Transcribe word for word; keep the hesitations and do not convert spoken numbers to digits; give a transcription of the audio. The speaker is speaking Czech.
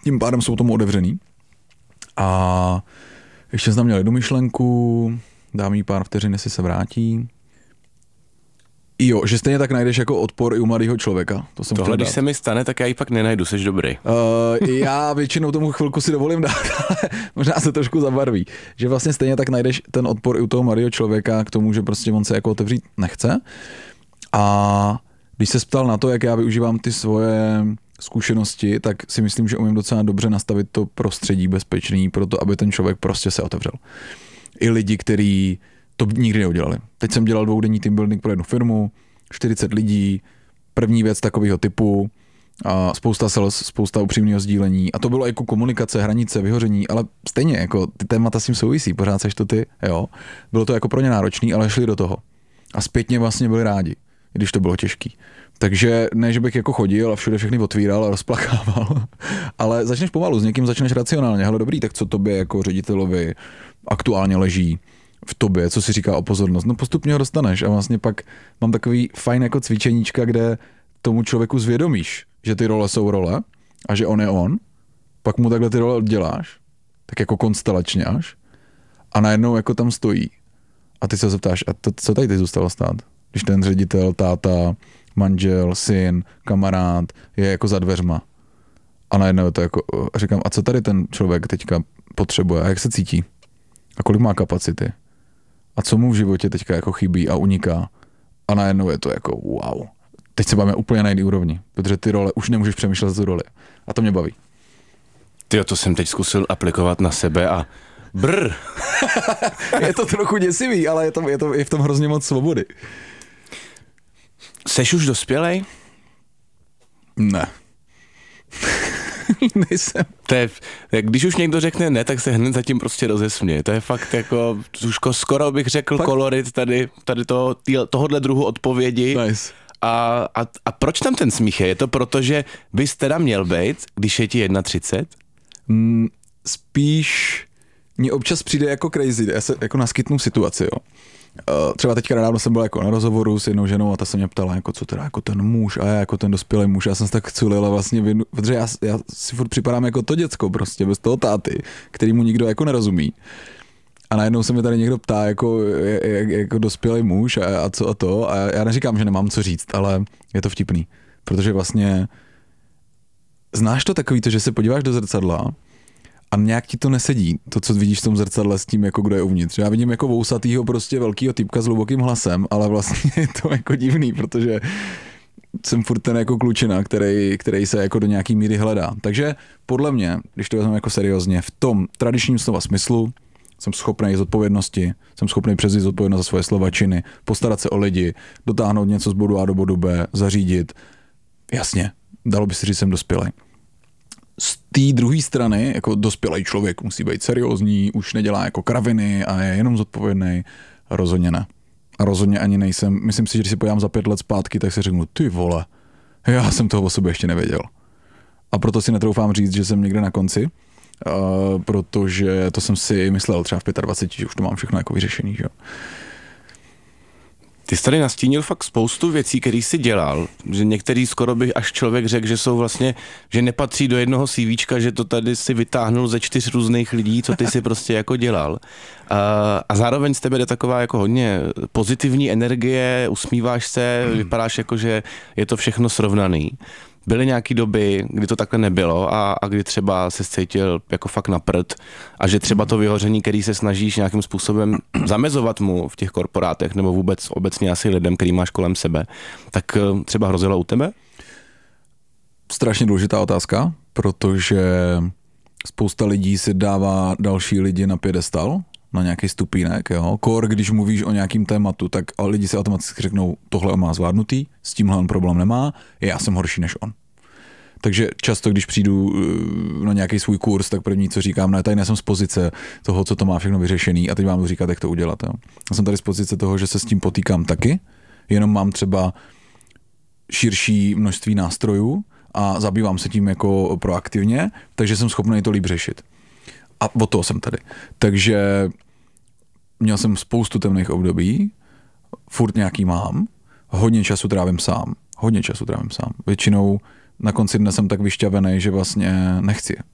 tím pádem jsou tomu otevřený. A ještě jsem tam měl jednu myšlenku, dám jí pár vteřin, jestli se vrátí. Jo, že stejně tak najdeš jako odpor i u mladého člověka. To jsem Tohle, když se mi stane, tak já ji pak nenajdu, seš dobrý. Uh, já většinou tomu chvilku si dovolím dát, ale možná se trošku zabarví. Že vlastně stejně tak najdeš ten odpor i u toho mladého člověka k tomu, že prostě on se jako otevřít nechce. A když se ptal na to, jak já využívám ty svoje zkušenosti, tak si myslím, že umím docela dobře nastavit to prostředí bezpečný pro to, aby ten člověk prostě se otevřel. I lidi, kteří to nikdy neudělali. Teď jsem dělal dvoudenní team building pro jednu firmu, čtyřicet lidí, první věc takového typu, a spousta sales, spousta upřímného sdílení a to bylo jako komunikace, hranice, vyhoření, ale stejně jako ty témata s tím souvisí, pořád seš to ty, jo. Bylo to jako pro ně náročný, ale šli do toho. A zpětně vlastně byli rádi, když to bylo těžký. Takže ne, že bych jako chodil a všude všechny otvíral a rozplakával, ale začneš pomalu, s někým začneš racionálně, hele dobrý, tak co tobě jako ředitelovi aktuálně leží v tobě, co si říká o pozornost. No postupně ho dostaneš a vlastně pak mám takový fajn jako cvičeníčka, kde tomu člověku zvědomíš, že ty role jsou role a že on je on, pak mu takhle ty role děláš, tak jako konstelačně až a najednou jako tam stojí a ty se zeptáš, a to, co tady ty zůstalo stát? Když ten ředitel, táta, manžel, syn, kamarád je jako za dveřma a najednou to jako, a říkám, a co tady ten člověk teďka potřebuje a jak se cítí a kolik má kapacity a co mu v životě teďka jako chybí a uniká a najednou je to jako wow. Teď se bavíme úplně na jiný úrovni, protože ty role už nemůžeš přemýšlet za tu roli a to mě baví. Tyjo, to jsem teď zkusil aplikovat na sebe a brr. Je to trochu děsivý, ale je, to, je, to, je v tom hrozně moc svobody. Seš už dospělej? Ne. Nejsem. To je, když už někdo řekne ne, tak se hned zatím prostě rozesměje. To je fakt jako, už skoro bych řekl fakt? Kolorit tady, tady toho, tohohle druhu odpovědi. Nice. A, a, a proč tam ten smích je? Je to proto, že bys teda měl být, když je ti třicet jedna? Mm, spíš mně občas přijde jako crazy, já se jako naskytnu situaci, jo. Uh, třeba teďka nedávno jsem byl jako na rozhovoru s jednou ženou a ta se mě ptala, jako co teda jako ten muž a já jako ten dospělý muž, já jsem se tak culil a vlastně vinu, protože já, já si furt připadám jako to děcko prostě, bez toho táty, kterýmu nikdo jako nerozumí. A najednou se mi tady někdo ptá, jako, jak, jako dospělý muž a, a co a to a já neříkám, že nemám co říct, ale je to vtipný, protože vlastně znáš to takový to, že se podíváš do zrcadla a nějak ti to nesedí, to, co vidíš v tom zrcadle s tím, jako kdo je uvnitř. Já vidím jako vousatýho prostě velkýho typka s hlubokým hlasem, ale vlastně je to jako divný, protože jsem furt ten jako klučina, který, který se jako do nějaký míry hledá. Takže podle mě, když to vezmeme jako seriózně, v tom tradičním slova smyslu jsem schopný z odpovědnosti, jsem schopný převzít zodpovědnost za svoje slova, činy, postarat se o lidi, dotáhnout něco z bodu A do bodu B, zařídit. Jasně, dalo by se říct, jsem dospělej. Z té druhé strany, jako dospělý člověk musí být seriózní, už nedělá jako kraviny a je jenom zodpovědný, rozhodně ne. A rozhodně ani nejsem, myslím si, že když si podívám za pět let zpátky, tak si řeknu, ty vole, já jsem toho o sobě ještě nevěděl. A proto si netroufám říct, že jsem někde na konci, uh, protože to jsem si myslel třeba v dvaceti pěti, že už to mám všechno jako vyřešený, že jo. Ty jsi tady nastínil fakt spoustu věcí, který jsi dělal, že některý skoro by až člověk řekl, že jsou vlastně, že nepatří do jednoho CVčka, že to tady si vytáhnul ze čtyř různých lidí, co ty si prostě jako dělal. A, a zároveň z tebe jde taková jako hodně pozitivní energie, usmíváš se, hmm. vypadáš jako, že je to všechno srovnaný. Byly nějaký doby, kdy to takhle nebylo a, a kdy třeba se cítil jako fakt na prd a že třeba to vyhoření, který se snažíš nějakým způsobem zamezovat mu v těch korporátech nebo vůbec obecně asi lidem, který máš kolem sebe, tak třeba hrozilo u tebe? Strašně důležitá otázka, protože spousta lidí si dává další lidi na piedestal, na nějaký stupínek, jo. Kor, když mluvíš o nějakým tématu, tak lidi si automaticky řeknou, tohle on má zvládnutý, s tímhle on problém nemá, já jsem horší než on. Takže často, když přijdu na nějaký svůj kurz, tak první, co říkám, ne, tady nejsem z pozice toho, co to má všechno vyřešený a teď vám budu říkat, jak to udělat. Jo. Já jsem tady z pozice toho, že se s tím potýkám taky, jenom mám třeba širší množství nástrojů a zabývám se tím jako proaktivně, takže jsem schopný to líp řešit. A od toho jsem tady. Takže měl jsem spoustu temných období, furt nějaký mám, hodně času trávím sám, hodně času trávím sám. Většinou na konci dne jsem tak vyšťavený, že vlastně nechci.